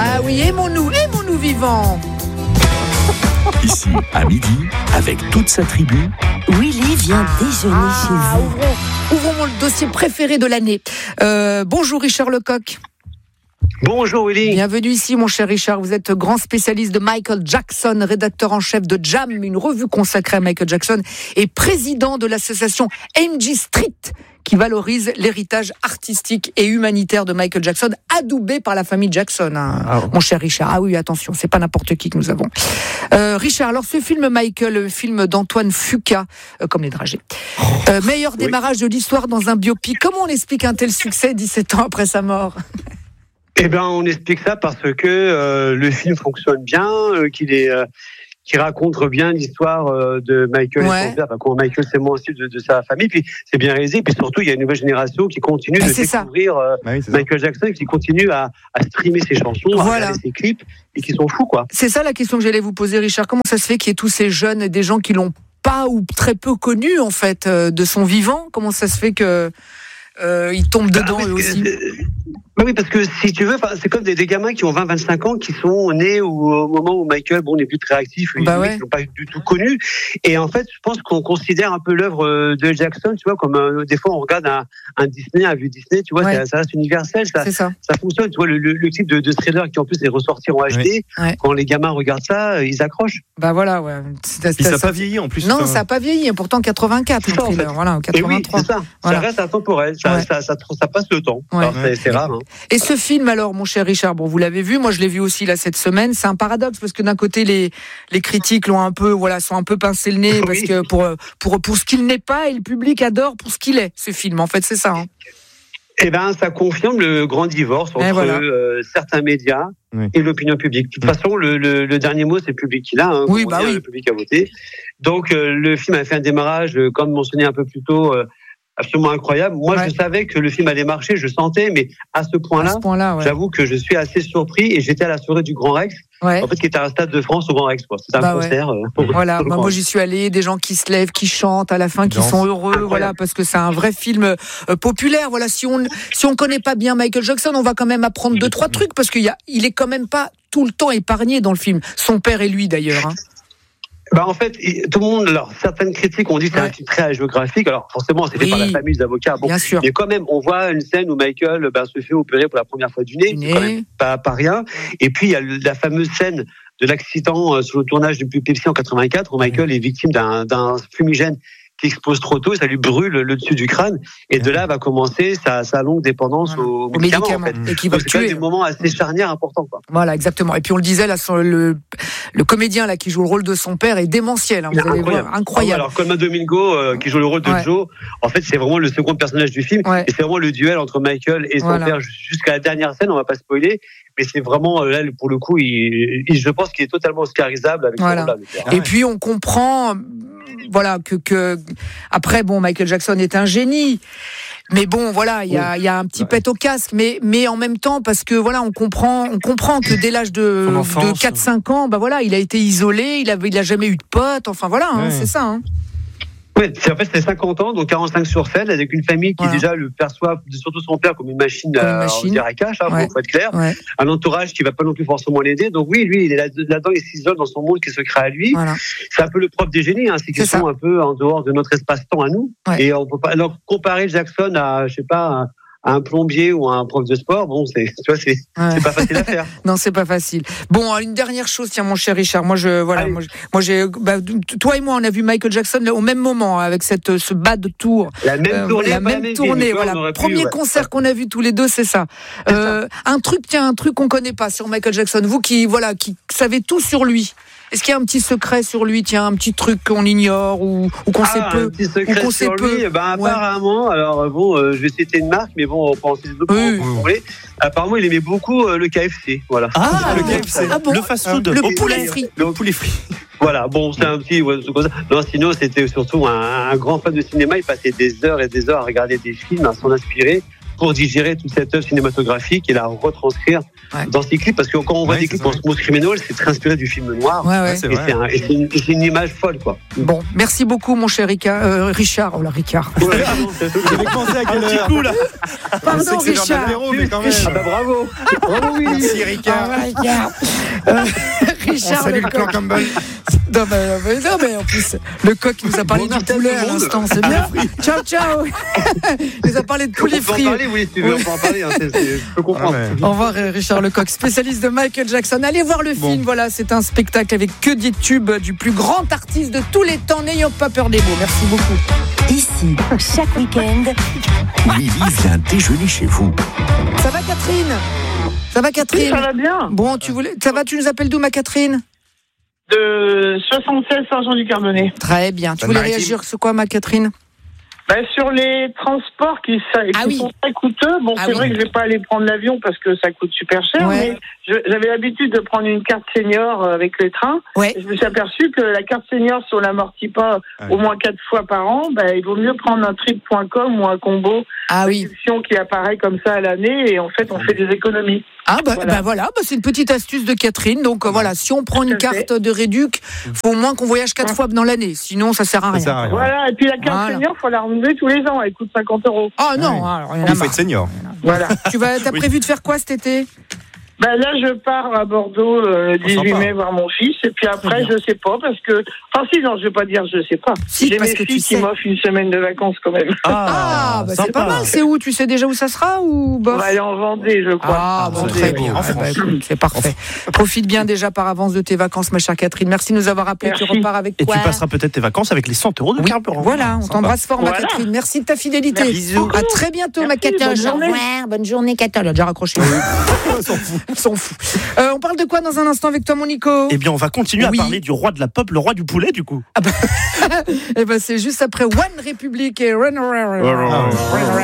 Ah oui, aimons-nous vivants. Ici, à midi, avec toute sa tribu, Willy vient déjeuner chez vous. Ouvrons le dossier préféré de l'année. Bonjour Richard Lecoq. Bonjour Willy. Bienvenue ici mon cher Richard, vous êtes grand spécialiste de Michael Jackson, rédacteur en chef de Jam, une revue consacrée à Michael Jackson, et président de l'association MJ Street, qui valorise l'héritage artistique et humanitaire de Michael Jackson, adoubé par la famille Jackson, mon cher Richard. Ah oui, attention, c'est pas n'importe qui que nous avons. Richard, alors ce film Michael, le film d'Antoine Fuqua, comme les dragées, meilleur démarrage de l'histoire dans un biopic. Comment on explique un tel succès 17 ans après sa mort ? Eh bien, on explique ça parce que le film fonctionne bien, qu'il raconte bien l'histoire de Michael et son père, comment Michael s'aimant aussi de sa famille, puis c'est bien réalisé, puis surtout il y a une nouvelle génération qui continue de découvrir Michael Jackson, qui continue à streamer ses chansons, à regarder ses clips, et qui sont fous, quoi. C'est ça la question que j'allais vous poser, Richard. Comment ça se fait qu'il y ait tous ces jeunes, des gens qui l'ont pas ou très peu connu en fait de son vivant? Comment ça se fait que ils tombent dedans eux aussi? Oui, parce que si tu veux, c'est comme des gamins qui ont 20-25 ans, qui sont nés au moment où Michael n'est plus très actif, ils l'ont pas du tout connu. Et en fait, je pense qu'on considère un peu l'œuvre de Jackson, tu vois, comme des fois on regarde un Disney, un vieux Disney, tu vois, ça reste universel, ça fonctionne. Tu vois, le clip de Thriller qui en plus est ressorti en HD, quand les gamins regardent ça, ils accrochent. Bah voilà, ouais. Ça n'a pas vieilli en plus. Non, ça n'a pas vieilli. Pourtant 84, le Thriller, en fait. Voilà, 83. Oui, c'est ça. Voilà. Ça reste intemporel. Ça passe le temps. Alors, c'est rare. Hein. Et ce film, alors, mon cher Richard, bon, vous l'avez vu, moi je l'ai vu aussi là cette semaine. C'est un paradoxe parce que d'un côté les critiques l'ont un peu, sont un peu pincé le nez parce que pour ce qu'il n'est pas, et le public adore pour ce qu'il est. Ce film, en fait, c'est ça. Hein. Eh ben, ça confirme le grand divorce entre certains médias et l'opinion publique. De toute façon, le dernier mot, c'est le public qui l'a. Le public a voté. Donc, le film a fait un démarrage, comme mentionné un peu plus tôt, absolument incroyable. Moi, je savais que le film allait marcher, je sentais, mais à ce point-là, j'avoue que je suis assez surpris, et j'étais à la soirée du Grand Rex, en fait, qui était à un stade de France au Grand Rex, quoi. C'était un concert. Moi, j'y suis allé, des gens qui se lèvent, qui chantent à la fin, qui sont heureux, parce que c'est un vrai film populaire. Voilà, si on connaît pas bien Michael Jackson, on va quand même apprendre 2-3 trucs, parce il est quand même pas tout le temps épargné dans le film. Son père et lui, d'ailleurs. Hein. En fait, tout le monde, alors, certaines critiques ont dit que c'est un film très hagiographique. Alors, forcément, c'est fait par la famille d'avocats. Bon, bien sûr. Mais quand même, on voit une scène où Michael se fait opérer pour la première fois du nez. C'est quand même pas rien. Et puis, il y a la fameuse scène de l'accident sur le tournage du Pepsi en 84, où Michael est victime d'un fumigène qui explose trop tôt, ça lui brûle le dessus du crâne, et de là va commencer sa longue dépendance aux médicaments. En fait. Et qui va le tuer. C'est des moments assez charnières importants, quoi. Voilà, exactement. Et puis on le disait là, le comédien là qui joue le rôle de son père est démentiel. Vous allez voir, incroyable. Alors Colman Domingo qui joue le rôle de Joe, en fait c'est vraiment le second personnage du film, et c'est vraiment le duel entre Michael et son père jusqu'à la dernière scène. On va pas spoiler. Mais c'est vraiment, là, pour le coup, je pense qu'il est totalement oscarisable avec ce rôle-là. Et puis, on comprend, que après, Michael Jackson est un génie. Mais bon, il y a un petit pet au casque, mais en même temps, parce que on comprend que dès l'âge de 4-5 ans, il a été isolé, il a jamais eu de potes, c'est ça, hein. Oui, c'est 50 ans, donc 45 sur 7, avec une famille qui déjà le perçoit, surtout son père, comme une machine à cash, faut être clair. Un entourage qui va pas non plus forcément l'aider. Donc oui, lui, il est là-dedans, il s'isole dans son monde qui se crée à lui. C'est un peu le propre des génies, c'est qu'ils sont un peu en dehors de notre espace-temps à nous. Et on peut pas, alors, comparer Jackson à, je sais pas, à un plombier ou à un prof de sport, c'est pas facile à faire. Non, c'est pas facile. Bon, une dernière chose, tiens, mon cher Richard, toi et moi, on a vu Michael Jackson au même moment, avec ce bad tour. La même tournée, voilà. Premier concert qu'on a vu tous les deux, c'est ça. Un truc qu'on connaît pas sur Michael Jackson. Vous qui savez tout sur lui. Est-ce qu'il y a un petit secret sur lui, un petit truc qu'on ignore ou qu'on sait peu? Un petit secret sur lui, apparemment, alors je vais citer une marque, mais on peut en citer d'autres pour vous voulez. Apparemment, il aimait beaucoup le KFC, voilà. Le KFC, le fast-food, le poulet frit. Le poulet frit. Voilà, c'est un petit... Non, sinon, c'était surtout un grand fan de cinéma. Il passait des heures et des heures à regarder des films, à s'en inspirer pour digérer toute cette œuvre cinématographique et la retranscrire dans ces clips, parce que quand on voit des clips en smooth criminal, c'est très inspiré du film noir. C'est une image folle, quoi. Bon, merci beaucoup, mon cher Richard. Oh là, Ricard. J'avais pensé à quelle heure. Coup, là. Pardon, Richard. Mais quand même. Ah bah bravo. Bravo, oui. Merci, Ricard. Richard, salut le clan Campbell. Non, mais en plus, le coq nous a parlé du poulet à l'instant, c'est bien. Ciao, ciao. Il nous a parlé de poulet frit. On peut en parler, oui, si tu veux, on peut en parler. Je peux comprendre. Au revoir, Richard Lecoq, spécialiste de Michael Jackson. Allez voir le film, voilà, c'est un spectacle avec que des tubes du plus grand artiste de tous les temps. N'ayons pas peur des mots. Merci beaucoup. Ici, chaque week-end, Lily vient déjeuner chez vous. Ça va, Catherine ? Ça va, Catherine ? Oui, ça va bien. Bon, ça va, tu nous appelles d'où, ma Catherine ? De 76 Saint-Jean-du-Carbonnet. Très bien. Tu voulais réagir sur quoi, ma Catherine ? Sur les transports qui sont très coûteux. Bon, c'est vrai que je vais pas aller prendre l'avion parce que ça coûte super cher, mais j'avais l'habitude de prendre une carte senior avec les trains. Ouais. Je me suis aperçu que la carte senior, si on l'amortit pas au moins 4 fois par an, il vaut mieux prendre un trip.com ou un combo réduction qui apparaît comme ça à l'année, et en fait, on fait des économies. Voilà, c'est une petite astuce de Catherine. Donc voilà, si on prend une carte de réduc, faut au moins qu'on voyage 4 fois dans l'année. Sinon, ça sert à rien. Voilà, et puis la carte senior, faut la renouveler tous les ans. Elle coûte 50 €. Ah non, alors il faut être senior. Voilà. T'as prévu de faire quoi cet été ? Là, je pars à Bordeaux le 18 mai voir mon fils, et puis après, je sais pas, parce que... Enfin, si, non, je vais pas dire je sais pas. Si, j'ai mes filles qui m'offrent une semaine de vacances, quand même. C'est pas mal. C'est où ? Tu sais déjà où ça sera, ou bof ? On va aller en Vendée, je crois. Très bien. Écoute, c'est parfait. Profite bien déjà par avance de tes vacances, ma chère Catherine. Merci de nous avoir appelés. Tu repars avec quoi ? Et tu passeras peut-être tes vacances avec les 100 € de carburant. Voilà, on t'embrasse fort, ma Catherine. Merci de ta fidélité. Bisous. À très bientôt, ma Catherine. Bonne journée, Catherine. Elle a déjà raccroché. On s'en fout. On parle de quoi dans un instant avec toi, mon Nico ? Eh bien, on va continuer à parler du roi de la pop, le roi du poulet, du coup. C'est juste après One Republic et Run.